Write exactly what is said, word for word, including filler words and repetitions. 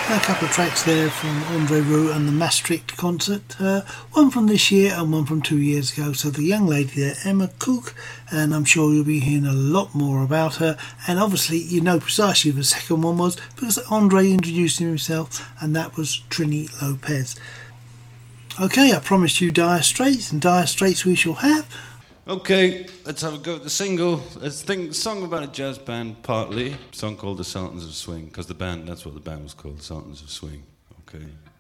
A couple of tracks there from Andre Rieu and the Maastricht concert, uh, one from this year and one from two years ago. So the young lady there, Emma Cook, and I'm sure you'll be hearing a lot more about her. And obviously you know precisely who the second one was because Andre introduced himself, and that was Trini Lopez. Okay, I promised you Dire Straits, and Dire Straits we shall have. Okay, let's have a go at the single. Let's think, song about a jazz band, partly. A song called The Sultans of Swing, because the band, that's what the band was called, The Sultans of Swing. Okay.